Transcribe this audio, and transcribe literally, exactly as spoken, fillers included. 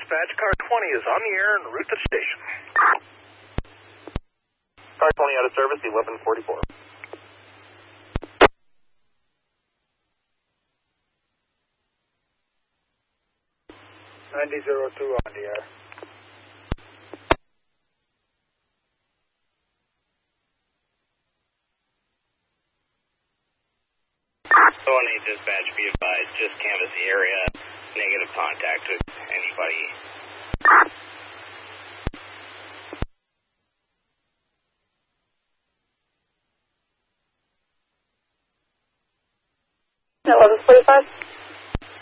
dispatch. Car twenty is on the air en route to the station. Car twenty out of service, eleven forty-four. ninety zero two on the air. twenty dispatch, be advised, just canvass the area. Negative contact with anybody. eleven forty-five.